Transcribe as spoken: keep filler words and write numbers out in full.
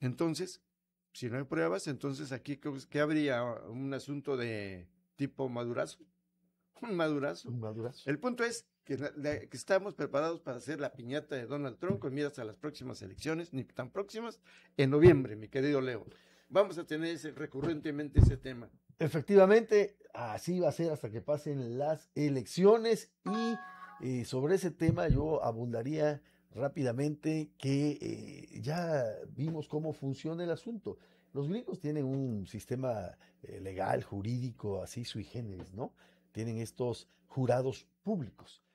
Entonces, si no hay pruebas, entonces aquí, ¿qué habría? ¿Un asunto de tipo madurazo? Un madurazo. Un madurazo. El punto es que, la, la, que estamos preparados para hacer la piñata de Donald Trump con miras a las próximas elecciones, ni tan próximas, en noviembre, mi querido Leo. Vamos a tener ese, recurrentemente ese tema. Efectivamente, así va a ser hasta que pasen las elecciones y eh, sobre ese tema yo abundaría rápidamente que eh, ya vimos cómo funciona el asunto. Los gringos tienen un sistema eh, legal, jurídico, así sui generis, ¿no? Tienen estos jurados públicos.